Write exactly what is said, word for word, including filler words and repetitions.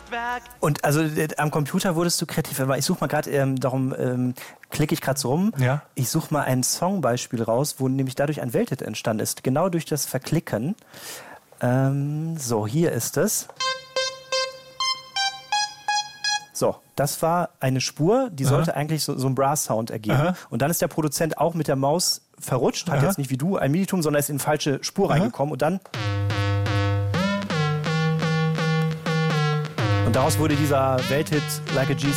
Und also äh, am Computer wurdest du kreativ. Aber ich suche mal gerade, ähm, darum ähm, klicke ich gerade so rum. Ja. Ich suche mal ein Songbeispiel raus, wo nämlich dadurch ein Welthit entstanden ist. Genau durch das Verklicken. Ähm, so, hier ist es. So, das war eine Spur, die sollte Aha. eigentlich so, so einen Brass-Sound ergeben. Aha. Und dann ist der Produzent auch mit der Maus verrutscht, hat Aha. jetzt nicht wie du ein Minitum, sondern ist in eine falsche Spur Aha. reingekommen. Und dann... Und daraus wurde dieser Welthit Like a G